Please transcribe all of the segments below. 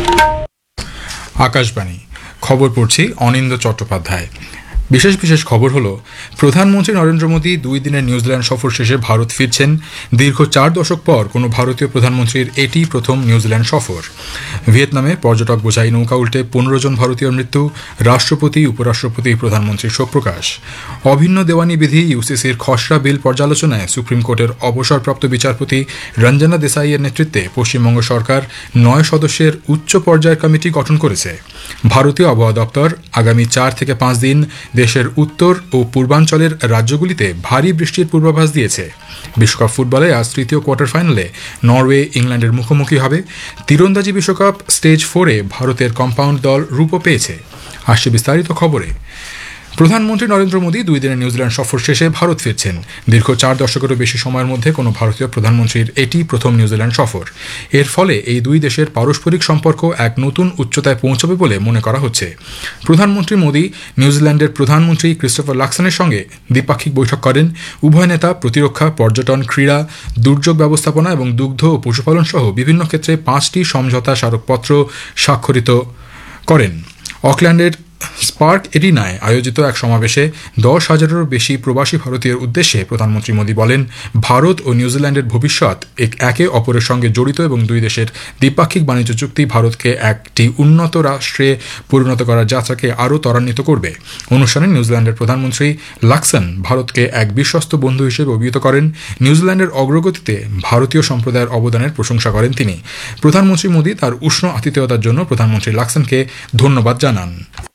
আকাশবাণী খবর পড়ছি অনিন্দ চট্টোপাধ্যায়। বিশেষ খবর হলো, প্রধানমন্ত্রী নরেন্দ্র মোদী 2 দিনের নিউজিল্যান্ড সফর শেষে ভারত ফিরছেন। দীর্ঘ 4 দশক পর কোনো ভারতীয় প্রধানমন্ত্রীর এটি প্রথম নিউজিল্যান্ড সফর। ভিয়েতনামে পর্যটক বোঝাই নৌকা উল্টে 15 জন ভারতীয়র মৃত্যু। রাষ্ট্রপতি, উপরাষ্ট্রপতি, প্রধানমন্ত্রীর শোক প্রকাশ। অভিন্ন দেওয়ানি বিধি ইউসিসির খসড়া বিল পর্যালোচনায় সুপ্রিম কোর্টের অবসরপ্রাপ্ত বিচারপতি রঞ্জনা দেসাইয়ের নেতৃত্বে পশ্চিমবঙ্গ সরকার 9 সদস্যের উচ্চ পর্যায়ের কমিটি গঠন করেছে। ভারতীয় আবহাওয়া দপ্তর আগামী 4 থেকে 5 দিন দেশের উত্তর ও পূর্বাঞ্চলের রাজ্যগুলিতে ভারী বৃষ্টির পূর্বাভাস দিয়েছে। বিশ্বকাপ ফুটবলে আজ তৃতীয় কোয়ার্টার ফাইনালে নরওয়ে ইংল্যান্ডের মুখোমুখি হবে। তীরন্দাজি বিশ্বকাপ স্টেজ 4-এ ভারতের কম্পাউন্ড দল রূপও পেয়েছে। আসছে বিস্তারিত খবরে। প্রধানমন্ত্রী নরেন্দ্র মোদী 2 দিনের নিউজিল্যান্ড সফর শেষে ভারত ফিরছেন। দীর্ঘ 4 দশকেরও বেশি সময়ের মধ্যে কোনো ভারতীয় প্রধানমন্ত্রীর এটি প্রথম নিউজিল্যান্ড সফর। এর ফলে এই 2 দেশের পারস্পরিক সম্পর্ক এক নতুন উচ্চতায় পৌঁছবে বলে মনে করা হচ্ছে। প্রধানমন্ত্রী মোদী নিউজিল্যান্ডের প্রধানমন্ত্রী ক্রিস্টোফার লাক্সনের সঙ্গে দ্বিপাক্ষিক বৈঠক করেন। উভয় নেতা প্রতিরক্ষা, পর্যটন, ক্রীড়া, দুর্যোগ ব্যবস্থাপনা এবং দুগ্ধ ও পশুপালন সহ বিভিন্ন ক্ষেত্রে 5টি সমঝোতা স্মারকপত্র স্বাক্ষরিত করেন। অকল্যান্ডের স্পার্ক এরিনায় আয়োজিত এক সমাবেশে 10,000-এরও বেশি প্রবাসী ভারতীয়ের উদ্দেশ্যে প্রধানমন্ত্রী মোদী বলেন, ভারত ও নিউজিল্যান্ডের ভবিষ্যৎ একে অপরের সঙ্গে জড়িত এবং 2 দেশের দ্বিপাক্ষিক বাণিজ্য চুক্তি ভারতকে একটি উন্নত রাষ্ট্রে পরিণত করার যাত্রাকে আরও ত্বরান্বিত করবে। অনুষ্ঠানে নিউজিল্যান্ডের প্রধানমন্ত্রী লাক্সন ভারতকে এক বিশ্বস্ত বন্ধু হিসেবে অভিহিত করেন। নিউজিল্যান্ডের অগ্রগতিতে ভারতীয় সম্প্রদায়ের অবদানের প্রশংসা করেন তিনি। প্রধানমন্ত্রী মোদী তার উষ্ণ আতিথেয়তার জন্য প্রধানমন্ত্রী লাক্সনকে ধন্যবাদ জানান।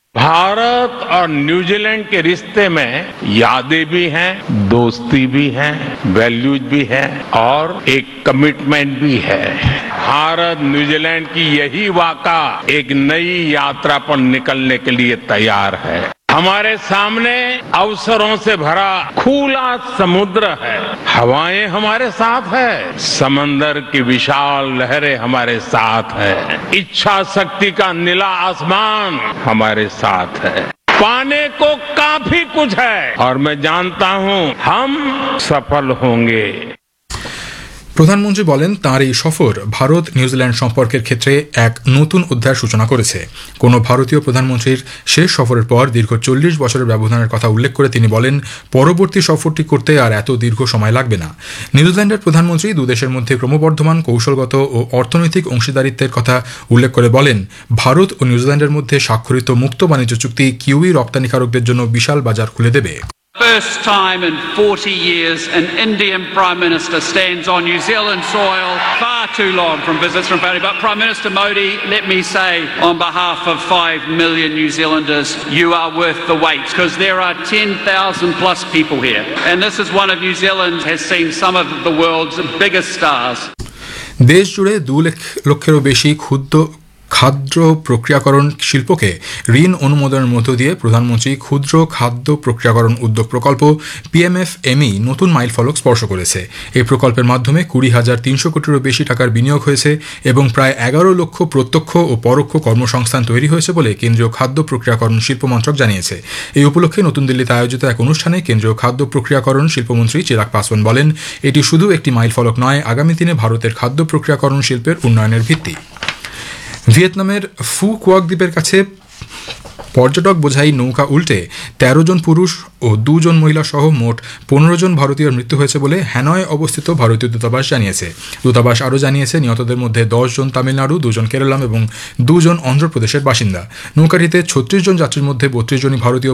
भारत और न्यूजीलैंड के रिश्ते में यादें भी हैं, दोस्ती भी है, वैल्यूज भी है और एक कमिटमेंट भी है। भारत न्यूजीलैंड की यही वाक़ा एक नई यात्रा पर निकलने के लिए तैयार है। हमारे सामने अवसरों से भरा खुला समुद्र है, हवाएं हमारे साथ है, समंदर की विशाल लहरें हमारे साथ है, इच्छा शक्ति का नीला आसमान हमारे साथ है। पाने को काफी कुछ है और मैं जानता हूं हम सफल होंगे। প্রধানমন্ত্রী বলেন, তাঁর এই সফর ভারত নিউজিল্যান্ড সম্পর্কের ক্ষেত্রে এক নতুন অধ্যায়ের সূচনা করেছে। কোনো ভারতীয় প্রধানমন্ত্রীর শেষ সফরের পর দীর্ঘ 40 বছরের ব্যবধানের কথা উল্লেখ করে তিনি বলেন, পরবর্তী সফরটি করতে আর এত দীর্ঘ সময় লাগবে না। নিউজিল্যান্ডের প্রধানমন্ত্রী 2 দেশের মধ্যে ক্রমবর্ধমান কৌশলগত ও অর্থনৈতিক অংশীদারিত্বের কথা উল্লেখ করে বলেন, ভারত ও নিউজিল্যান্ডের মধ্যে স্বাক্ষরিত মুক্ত বাণিজ্য চুক্তি কিউই রপ্তানিকারকদের জন্য বিশাল বাজার খুলে দেবে। First time in 40 years an Indian Prime Minister stands on New Zealand soil. Far too long from visits from family. But Prime Minister Modi, let me say on behalf of 5 million New Zealanders, you are worth the wait, because there are 10,000 plus people here. And this is one of New Zealand has seen some of the world's biggest stars. দেশ জুড়ে 2 লক্ষেরও বেশি ক্ষুদ্র খাদ্য প্রক্রিয়াকরণ শিল্পকে ঋণ অনুমোদনের মধ্য দিয়ে প্রধানমন্ত্রী ক্ষুদ্র খাদ্য প্রক্রিয়াকরণ উদ্যোগ প্রকল্প PMFME নতুন মাইলফলক স্পর্শ করেছে। এই প্রকল্পের মাধ্যমে 20,300 কোটিরও বেশি টাকার বিনিয়োগ হয়েছে এবং প্রায় 11 লক্ষ প্রত্যক্ষ ও পরোক্ষ কর্মসংস্থান তৈরি হয়েছে বলে কেন্দ্রীয় খাদ্য প্রক্রিয়াকরণ শিল্প মন্ত্রক জানিয়েছে। এই উপলক্ষে নতুন দিল্লিতে আয়োজিত এক অনুষ্ঠানে কেন্দ্রীয় খাদ্য প্রক্রিয়াকরণ শিল্পমন্ত্রী চিরাগ পাসওয়ান বলেন, এটি শুধু একটি মাইলফলক নয়, আগামী দিনে ভারতের খাদ্য প্রক্রিয়াকরণ শিল্পের উন্নয়নের ভিত্তি। ভিয়েতনামের ফু কুয়াক দ্বীপের কাছে পর্যটক বোঝাই নৌকা উল্টে 13 জন পুরুষ ও 2 জন মহিলা সহ মোট 15 জন ভারতীয়র মৃত্যু হয়েছে বলে হ্যানয়ে অবস্থিত ভারতীয় দূতাবাস জানিয়েছে। দূতাবাস আরও জানিয়েছে, নিহতদের মধ্যে 10 জন তামিলনাড়ু, 2 জন কেরালাম এবং 2 জন অন্ধ্রপ্রদেশের বাসিন্দা। নৌকাটিতে 36 জন যাত্রীর মধ্যে 32 জনই ভারতীয়